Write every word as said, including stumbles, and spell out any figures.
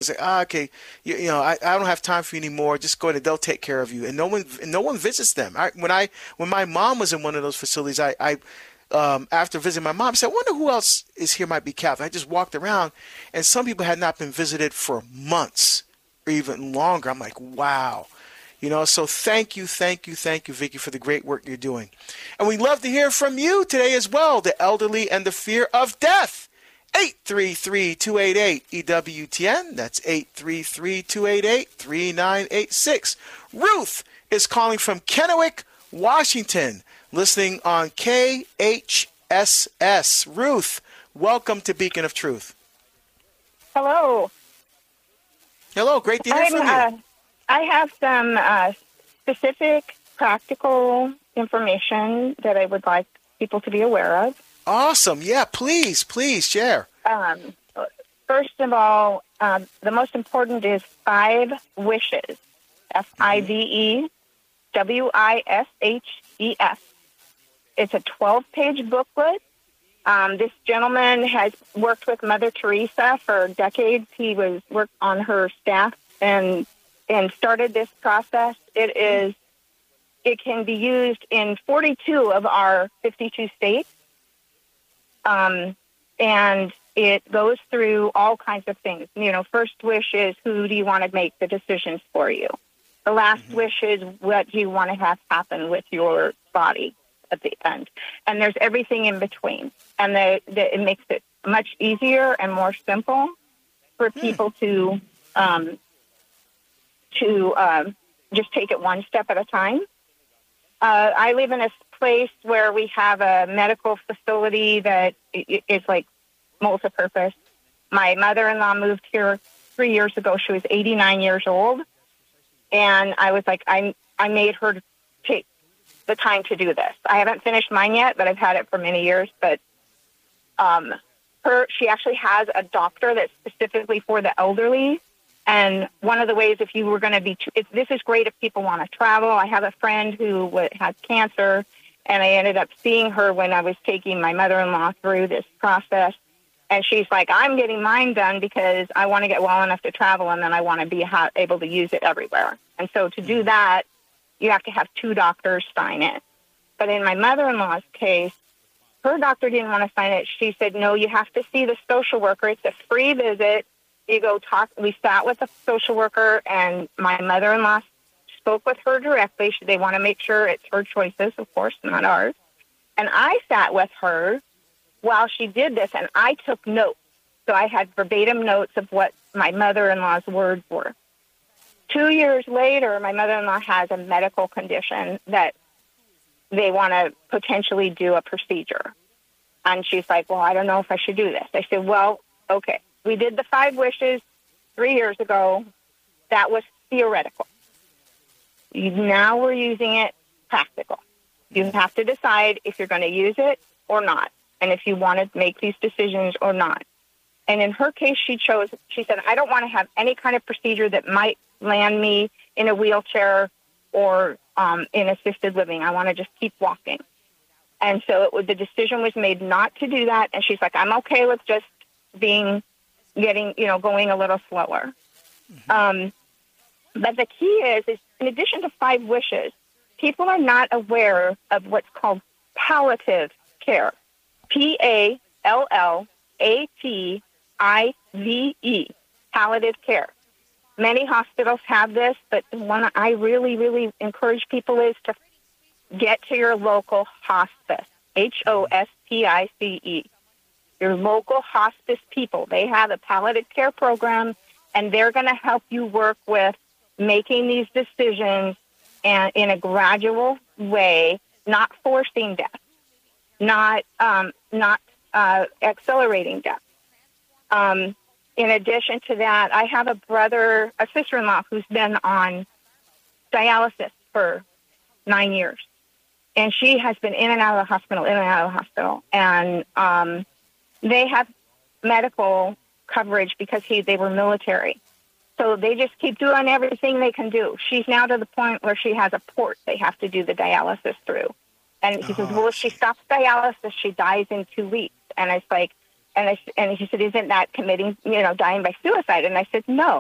like, ah, okay, you, you know, I, I don't have time for you anymore. Just go ahead, they'll take care of you. And no one, and no one visits them. I, when I, when my mom was in one of those facilities, I, I um, after visiting my mom, I said, I wonder who else is here might be Catholic. I just walked around, and some people had not been visited for months or even longer. I'm like, wow. You know, so thank you, thank you, thank you, Vicki, for the great work you're doing. And we'd love to hear from you today as well, the elderly and the fear of death. eight three three, two eight eight, E W T N. That's eight three three, two eight eight, three nine eight six. Ruth is calling from Kennewick, Washington, listening on K H S S. Ruth, welcome to Beacon of Truth. Hello. Hello, great to hear I'm, from you. Uh, I have some uh, specific practical information that I would like people to be aware of. Awesome. Yeah, please, please share. Um, first of all, um, the most important is five wishes. F I V E W I S H E S. It's a twelve-page booklet. Um, this gentleman has worked with Mother Teresa for decades. He was worked on her staff and and started this process. It is it can be used in forty-two of our fifty-two states. Um, and it goes through all kinds of things. You know, first wish is who do you want to make the decisions for you? The last mm-hmm. wish is what do you want to have happen with your body at the end? And there's everything in between. And the, the, it makes it much easier and more simple for people mm. to um, to um, just take it one step at a time. Uh, I live in a place where we have a medical facility that is like multi-purpose. My mother-in-law moved here three years ago. She was eighty-nine years old. And I was like, I, I made her take the time to do this. I haven't finished mine yet, but I've had it for many years. But um, her, she actually has a doctor that's specifically for the elderly. And one of the ways, if you were going to be, if, this is great if people want to travel. I have a friend who w- has cancer, and I ended up seeing her when I was taking my mother-in-law through this process. And she's like, I'm getting mine done because I want to get well enough to travel, and then I want to be ha- able to use it everywhere. And so to do that, you have to have two doctors sign it. But in my mother-in-law's case, her doctor didn't want to sign it. She said, no, you have to see the social worker. It's a free visit. You go talk. We sat with the social worker, and my mother-in-law spoke with her directly. They want to make sure it's her choices, of course, not ours. And I sat with her while she did this, and I took notes. So I had verbatim notes of what my mother-in-law's words were. Two years later, my mother-in-law has a medical condition that they want to potentially do a procedure. And she's like, well, I don't know if I should do this. I said, well, okay. We did the five wishes three years ago. That was theoretical. Now we're using it practical. You have to decide if you're going to use it or not, and if you want to make these decisions or not. And in her case, she chose, she said, I don't want to have any kind of procedure that might land me in a wheelchair or um, in assisted living. I want to just keep walking. And so it was, the decision was made not to do that. And she's like, I'm okay with just being, getting, you know, going a little slower. Mm-hmm. Um, but the key is, is, in addition to five wishes, people are not aware of what's called palliative care. P A L L A T I V E, palliative care. Many hospitals have this, but one I really, really encourage people is to get to your local hospice, H O S P I C E. Your local hospice people, they have a palliative care program, and they're going to help you work with making these decisions and in a gradual way, not forcing death, not um, not uh, accelerating death. Um, in addition to that, I have a brother, a sister-in-law who's been on dialysis for nine years. And she has been in and out of the hospital, in and out of the hospital. And um, they have medical coverage because he, they were military. So they just keep doing everything they can do. She's now to the point where she has a port they have to do the dialysis through. And he oh, says, well, if she stops dialysis, she dies in two weeks. And it's like, and I, and he said, isn't that committing, you know, dying by suicide? And I said, no.